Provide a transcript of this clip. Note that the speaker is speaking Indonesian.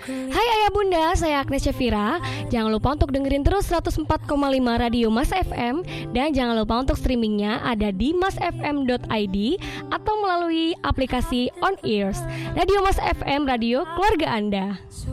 Hai Ayah Bunda, saya Agnes Syafira. Jangan lupa untuk dengerin terus 104,5 Radio Mas FM. Dan jangan lupa untuk streamingnya ada di masfm.id atau melalui aplikasi On Ears. Radio Mas FM, radio keluarga Anda.